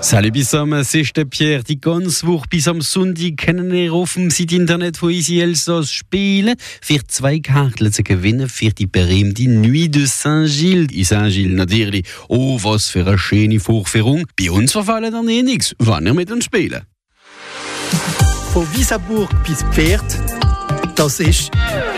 Salut bisam, es ist der Pierre. Die ganze Woche bis am Sonntag können wir auf dem Site Internet von Easy Elsass spielen. Für 2 Karten zu gewinnen für die berühmte Nuit de Saint-Gilles. In Saint-Gilles natürlich. Oh, was für eine schöne Vorführung. Bei uns verfallen dann eh nichts, wenn ihr mit uns spielen. Von Wiesaburg bis Pferd, das ist